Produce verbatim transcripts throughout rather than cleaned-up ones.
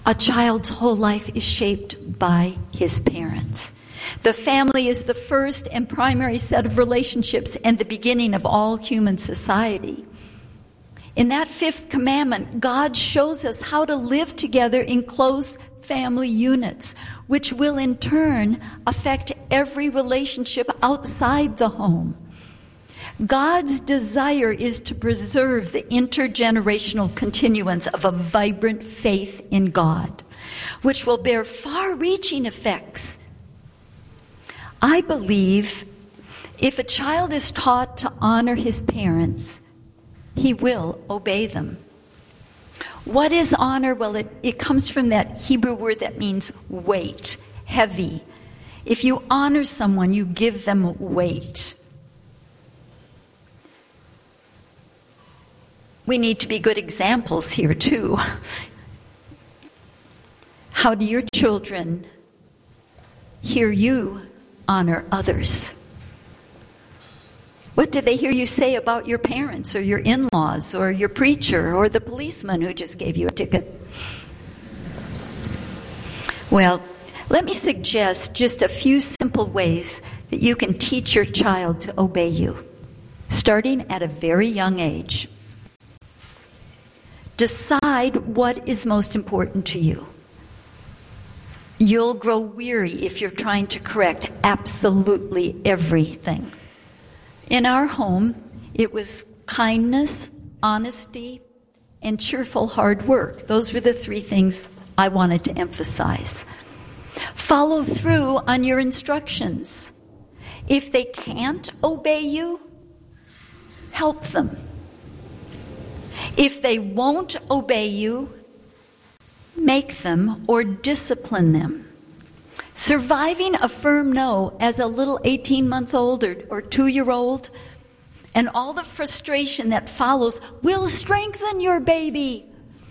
A child's whole life is shaped by his parents. The family is the first and primary set of relationships and the beginning of all human society. In that fifth commandment, God shows us how to live together in close family units, which will in turn affect every relationship outside the home. God's desire is to preserve the intergenerational continuance of a vibrant faith in God, which will bear far-reaching effects. I believe if a child is taught to honor his parents, he will obey them. What is honor? Well, it, it comes from that Hebrew word that means weight, heavy. If you honor someone, you give them weight. We need to be good examples here, too. How do your children hear you honor others? What do they hear you say about your parents or your in-laws or your preacher or the policeman who just gave you a ticket? Well, let me suggest just a few simple ways that you can teach your child to obey you, starting at a very young age. Decide what is most important to you. You'll grow weary if you're trying to correct absolutely everything. In our home, it was kindness, honesty, and cheerful hard work. Those were the three things I wanted to emphasize. Follow through on your instructions. If they can't obey you, help them. If they won't obey you, make them or discipline them. Surviving a firm no as a little eighteen-month-old or, or two-year-old and all the frustration that follows will strengthen your baby.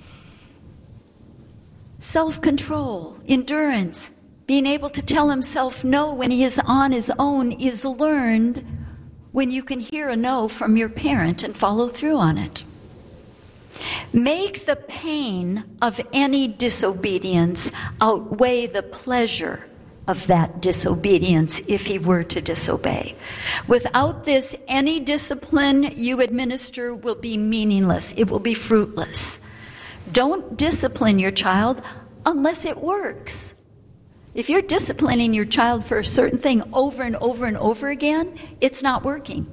Self-control, endurance, being able to tell himself no when he is on his own is learned when you can hear a no from your parent and follow through on it. Make the pain of any disobedience outweigh the pleasure of that disobedience if he were to disobey. Without this, any discipline you administer will be meaningless. It will be fruitless. Don't discipline your child unless it works. If you're disciplining your child for a certain thing over and over and over again, it's not working.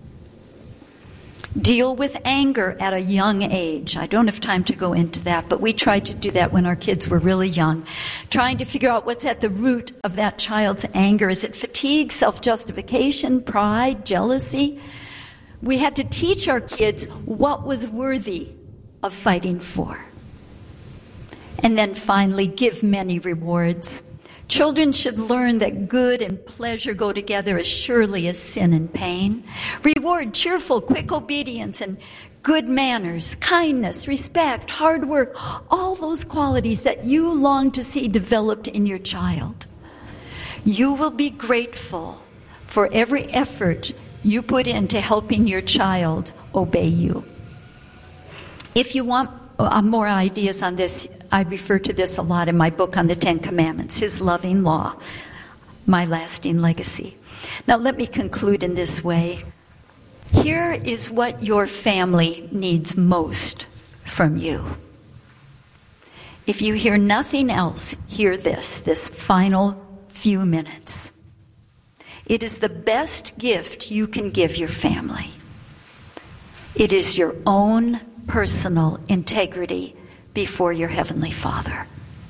Deal with anger at a young age. I don't have time to go into that, but we tried to do that when our kids were really young. Trying to figure out what's at the root of that child's anger. Is it fatigue, self-justification, pride, jealousy? We had to teach our kids what was worthy of fighting for. And then finally, give many rewards. Children should learn that good and pleasure go together as surely as sin and pain. Reward cheerful, quick obedience and good manners, kindness, respect, hard work, all those qualities that you long to see developed in your child. You will be grateful for every effort you put into helping your child obey you. If you want uh, more ideas on this, I refer to this a lot in my book on the Ten Commandments, His Loving Law, My Lasting Legacy. Now let me conclude in this way. Here is what your family needs most from you. If you hear nothing else, hear this, this final few minutes. It is the best gift you can give your family. It is your own personal integrity before your Heavenly Father.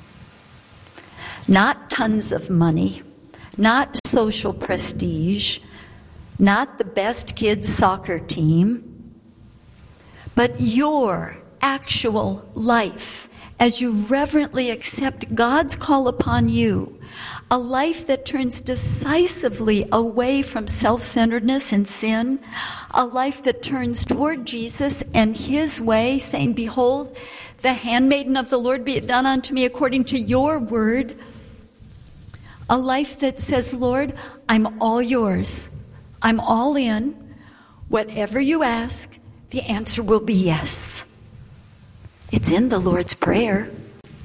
Not tons of money, not social prestige, not the best kids' soccer team, but your actual life as you reverently accept God's call upon you, a life that turns decisively away from self-centeredness and sin, a life that turns toward Jesus and His way, saying, "Behold, the handmaiden of the Lord, be it done unto me according to your word." A life that says, "Lord, I'm all yours. I'm all in. Whatever you ask, the answer will be yes." It's in the Lord's Prayer.